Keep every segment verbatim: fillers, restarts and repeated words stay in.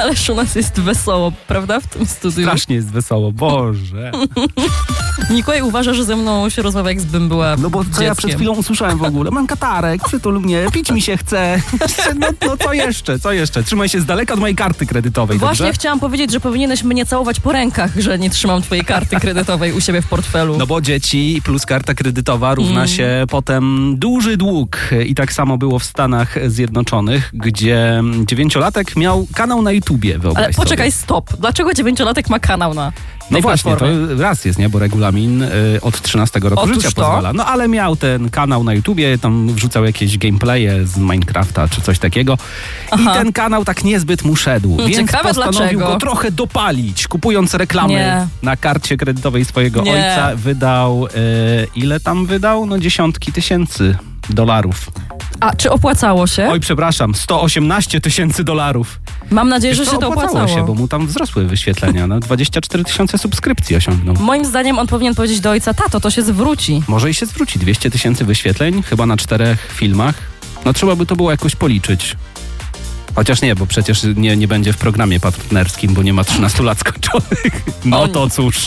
Ależ u nas jest wesoło, prawda, w tym studiu? Strasznie jest wesoło, Boże. Mikołaj uważa, że ze mną się rozmawia, jak zbym była No bo co dzieckiem. ja przed chwilą usłyszałem w ogóle? Mam katarek, przytul mnie, pić mi się chce. No, no co jeszcze, co jeszcze? Trzymaj się z daleka od mojej karty kredytowej, Właśnie dobrze? chciałam powiedzieć, że powinieneś mnie całować po rękach, że nie trzymam twojej karty kredytowej u siebie w portfelu. No bo dzieci plus karta kredytowa równa Mm. się potem duży dług. I tak samo było w Stanach Zjednoczonych, gdzie dziewięciolatek miał kanał na YouTubie, wyobraź Ale poczekaj, sobie. stop. Dlaczego dziewięciolatek ma kanał na No tej właśnie, platformie? to raz jest, nie? Bo regulamin y, od trzynastego roku Otóż życia to. pozwala. No ale miał ten kanał na YouTubie, tam wrzucał jakieś gameplaye z Minecrafta czy coś takiego. Aha. I ten kanał tak niezbyt mu szedł, Hmm, więc ciekawe postanowił dlaczego. go trochę dopalić, kupując reklamy Nie. na karcie kredytowej swojego Nie. ojca. Wydał, y, ile tam wydał? No dziesiątki tysięcy dolarów. A czy opłacało się? Oj, przepraszam, sto osiemnaście tysięcy dolarów. Mam nadzieję, że Wiesz się co, to opłacało. się, bo mu tam wzrosły wyświetlenia. No, dwadzieścia cztery tysiące subskrypcji osiągnął. Moim zdaniem on powinien powiedzieć do ojca, tato, to się zwróci. Może i się zwróci. dwieście tysięcy wyświetleń, chyba na czterech filmach. No trzeba by to było jakoś policzyć. Chociaż nie, bo przecież nie, nie będzie w programie partnerskim, bo nie ma trzynastu lat skończonych. No O. to cóż.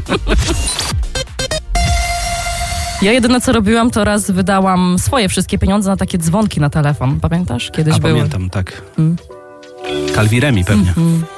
Ja jedyne co robiłam, to raz wydałam swoje wszystkie pieniądze na takie dzwonki na telefon. Pamiętasz? Kiedyś A były. pamiętam, tak. Mm. Calviremi pewnie. Mm.